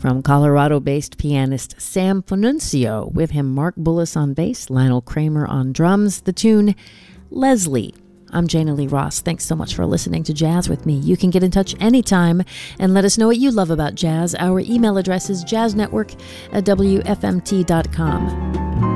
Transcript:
from Colorado-based pianist Sam Fonuncio, with him Mark Bullis on bass, Lionel Kramer on drums, the tune Leslie. I'm Jana Lee Ross. Thanks so much for listening to Jazz with me. You can get in touch anytime and let us know what you love about jazz. Our email address is jazznetwork@wfmt.com.